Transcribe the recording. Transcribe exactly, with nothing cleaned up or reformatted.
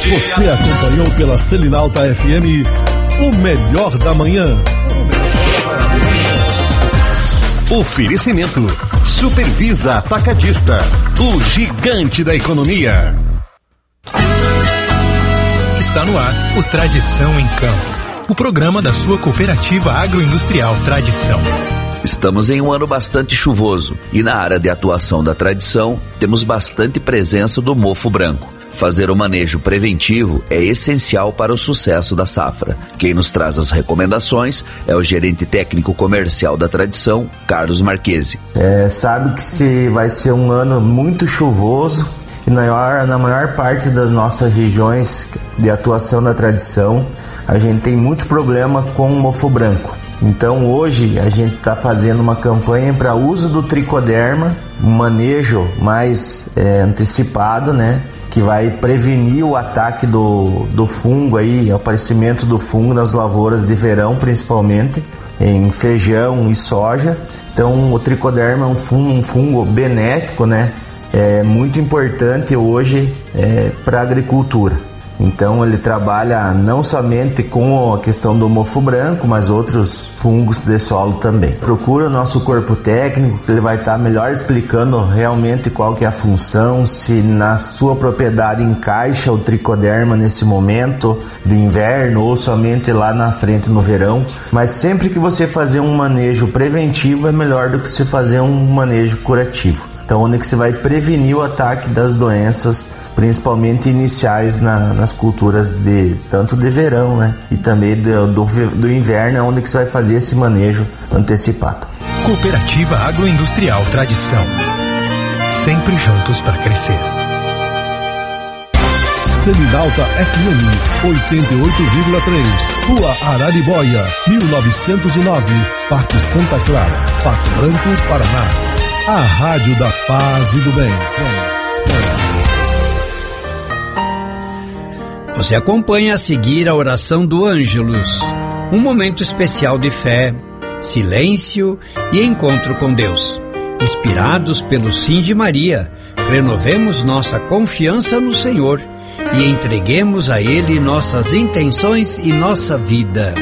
Você acompanhou pela Selinalta F M o melhor da manhã. Oferecimento Supervisa Atacadista, o gigante da economia. Está no ar o Tradição em Campo, o programa da sua cooperativa agroindustrial Tradição. Estamos em um ano bastante chuvoso e na área de atuação da Tradição temos bastante presença do mofo branco. Fazer o manejo preventivo é essencial para o sucesso da safra. Quem nos traz as recomendações é o gerente técnico comercial da Tradição, Carlos Marchesi. É, sabe que se vai ser um ano muito chuvoso e na maior, na maior parte das nossas regiões de atuação da Tradição, a gente tem muito problema com o mofo branco. Então hoje a gente está fazendo uma campanha para uso do tricoderma, um manejo mais é, antecipado, né? Que vai prevenir o ataque do, do fungo aí, o aparecimento do fungo nas lavouras de verão, principalmente em feijão e soja. Então o tricoderma é um fungo, um fungo benéfico, né? É muito importante hoje é, para a agricultura. Então ele trabalha não somente com a questão do mofo branco, mas outros fungos de solo também. Procura o nosso corpo técnico, que ele vai estar melhor explicando realmente qual que é a função, se na sua propriedade encaixa o tricoderma nesse momento de inverno ou somente lá na frente no verão. Mas sempre que você fazer um manejo preventivo é melhor do que você fazer um manejo curativo. Então, onde que você vai prevenir o ataque das doenças, principalmente iniciais na, nas culturas de tanto de verão, né? E também do, do, do inverno, onde que você vai fazer esse manejo antecipado. Cooperativa Agroindustrial Tradição. Sempre juntos para crescer. Selinalta F M oitenta e oito vírgula três, Rua Araribóia, mil novecentos e nove, Parque Santa Clara, Pato Branco, Paraná. A Rádio da Paz e do Bem. Você acompanha a seguir a oração do Ângelus, um momento especial de fé, silêncio e encontro com Deus. Inspirados pelo Sim de Maria, renovemos nossa confiança no Senhor e entreguemos a Ele nossas intenções e nossa vida.